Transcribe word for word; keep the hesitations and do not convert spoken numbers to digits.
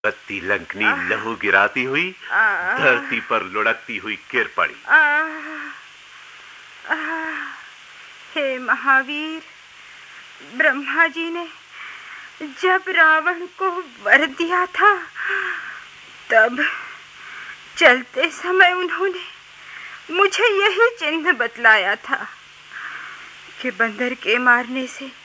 बत्ती लंकनी लहू गिराती हुई धरती पर लुढ़कती हुई गिर पड़ी। आ, आ, हे महावीर, ब्रह्मा जी ने जब रावण को वर दिया था तब चलते समय उन्होंने मुझे यही चिन्ह बतलाया था कि बंदर के मारने से